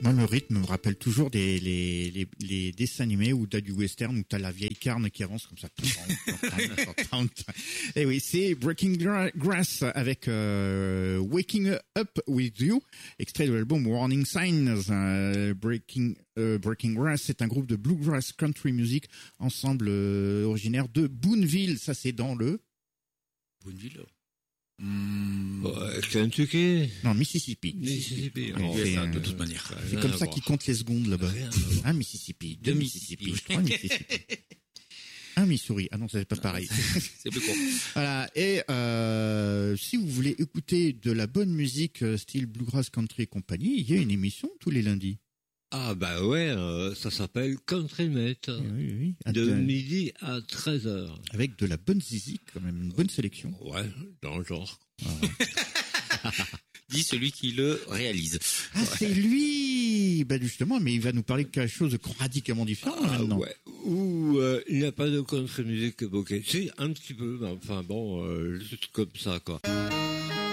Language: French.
Moi, le rythme me rappelle toujours les dessins animés où t'as du western, où t'as la vieille carne qui avance comme ça. Et oui, c'est Breaking Grass avec Waking Up With You, extrait de l'album Warning Signs. Breaking Grass, c'est un groupe de bluegrass country music, ensemble originaire de Boonville. Ça, c'est dans le Boonville. Kentucky. Non, Mississippi. Mississippi. De toute manière. C'est comme ça qu'ils comptent les secondes là-bas. Un Mississippi, deux Mississippi, trois Mississippi. Un Missouri. Ah non, c'est pas pareil. C'est plus court. Voilà. Et si vous voulez écouter de la bonne musique style bluegrass country et compagnie, il y a une émission tous les lundis. Ah bah ouais, ça s'appelle Country Mate. Oui. De midi à 13h. Avec de la bonne zizi, quand même, une bonne sélection. Ouais, dans le genre. Dit celui qui le réalise. Ah, ouais. C'est lui. Ben justement, mais il va nous parler de quelque chose de radicalement différent maintenant. Ouais. Ou il n'y a pas de country music évoquée. Si, un petit peu, mais enfin bon, juste comme ça quoi.